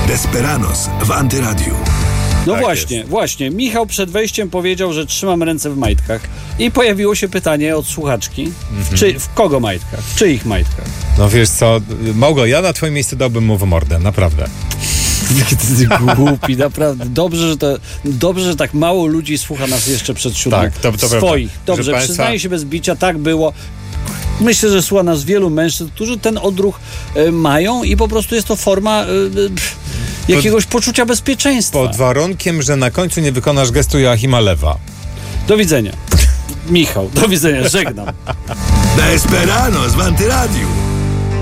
Desperados w Antyradiu. No Tak właśnie. Michał przed wejściem powiedział, że trzymam ręce w majtkach. I pojawiło się pytanie od słuchaczki. W kogo majtkach? W czyich majtkach? No wiesz co, Małgo, ja na twoim miejscu dałbym mu w mordę, naprawdę. Głupi, naprawdę. Dobrze, że tak mało ludzi słucha nas jeszcze przed siódmą. Tak, to swoich. prawda. Dobrze, Proszę przyznaję państwa, się bez bicia, tak było. Myślę, że słucha nas wielu mężczyzn, którzy ten odruch mają i po prostu jest to forma jakiegoś poczucia bezpieczeństwa. pod warunkiem, że na końcu nie wykonasz gestu Joachima Lewa. Do widzenia. Michał, do widzenia, żegnam. Desperados w Antyradiu.